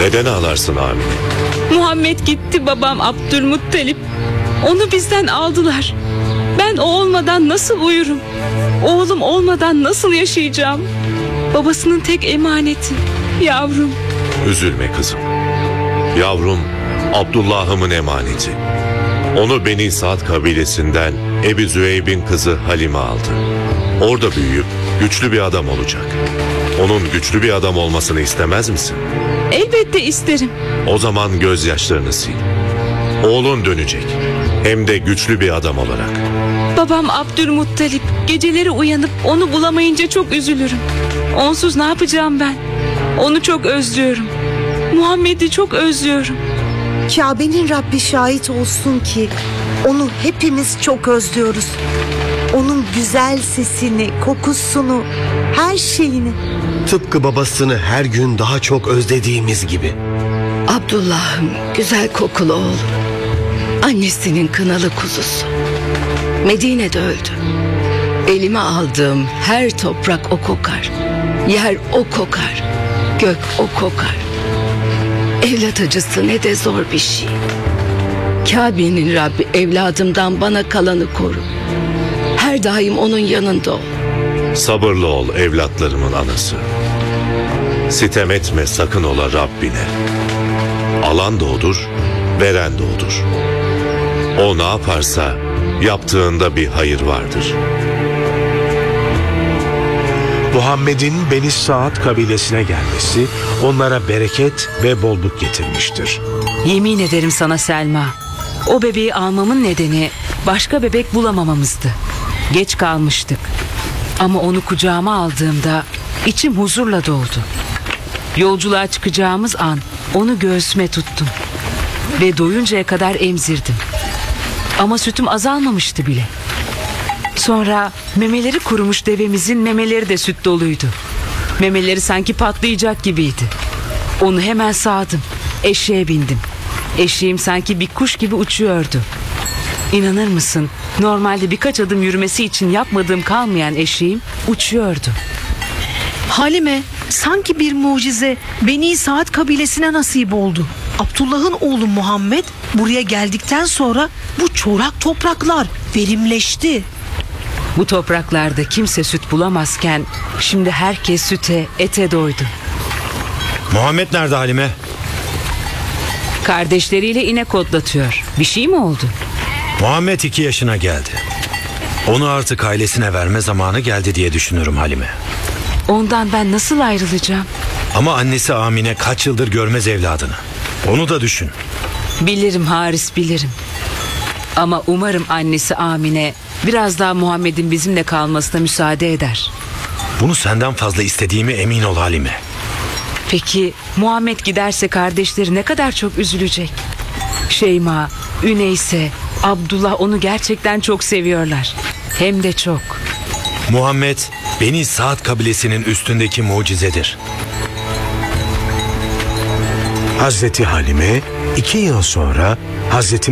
Neden ağlarsın Amine? Muhammed gitti babam Abdülmuttalip. Onu bizden aldılar. Ben o olmadan nasıl uyurum? Oğlum olmadan nasıl yaşayacağım? Babasının tek emaneti yavrum. Üzülme kızım. Yavrum Abdullah'ımın emaneti. Onu Beni Sa'd kabilesinden Ebu Züeyb'in kızı Halime aldı. Orada büyüyüp güçlü bir adam olacak. Onun güçlü bir adam olmasını istemez misin? Elbette isterim. O zaman gözyaşlarını sil. Oğlun dönecek. Hem de güçlü bir adam olarak. Babam Abdülmuttalip, geceleri uyanıp onu bulamayınca çok üzülürüm. Onsuz ne yapacağım ben? Onu çok özlüyorum. Muhammed'i çok özlüyorum. Kabe'nin Rabbi şahit olsun ki onu hepimiz çok özlüyoruz. Onun güzel sesini, kokusunu, her şeyini. Tıpkı babasını her gün daha çok özlediğimiz gibi. Abdullah'ım, güzel kokulu oğlum. Annesinin kınalı kuzusu. Medine'de öldü. Elime aldığım her toprak o kokar. Yer o kokar. Gök o kokar. Evlat acısı ne de zor bir şey. Kabe'nin Rabbi evladımdan bana kalanı koru. Her daim onun yanında ol. Sabırlı ol evlatlarımın anası. Sitem etme sakın ola Rabbine. Alan da odur, veren de odur. O ne yaparsa yaptığında bir hayır vardır. Muhammed'in Beni Sa'd kabilesine gelmesi onlara bereket ve bolluk getirmiştir. Yemin ederim sana Selma, o bebeği almamın nedeni başka bebek bulamamamızdı. Geç kalmıştık. Ama onu kucağıma aldığımda içim huzurla doldu. Yolculuğa çıkacağımız an onu göğsüme tuttum ve doyuncaya kadar emzirdim. Ama sütüm azalmamıştı bile. Sonra memeleri kurumuş devemizin memeleri de süt doluydu. Memeleri sanki patlayacak gibiydi. Onu hemen sağdım. Eşeğe bindim. Eşeğim sanki bir kuş gibi uçuyordu. İnanır mısın? Normalde birkaç adım yürümesi için yapmadığım kalmayan eşeğim uçuyordu. Halime, sanki bir mucize Beni Sa'd kabilesine nasip oldu. Abdullah'ın oğlu Muhammed buraya geldikten sonra bu çorak topraklar verimleşti. Bu topraklarda kimse süt bulamazken şimdi herkes süte, ete doydu. Muhammed nerede Halime? Kardeşleriyle inek otlatıyor. Bir şey mi oldu? Muhammed 2 yaşına geldi. Onu artık ailesine verme zamanı geldi diye düşünürüm Halime. Ondan ben nasıl ayrılacağım? Ama annesi Amine kaç yıldır görmez evladını. Onu da düşün. Bilirim Haris, bilirim. Ama umarım annesi Amine biraz daha Muhammed'in bizimle kalmasına müsaade eder. Bunu senden fazla istediğime emin ol Halime. Peki Muhammed giderse kardeşleri ne kadar çok üzülecek. Şeyma, Üneyse, Abdullah onu gerçekten çok seviyorlar. Hem de çok. Muhammed Beni Sa'd kabilesinin üstündeki mucizedir. Hazreti Halime 2 yıl sonra Hazreti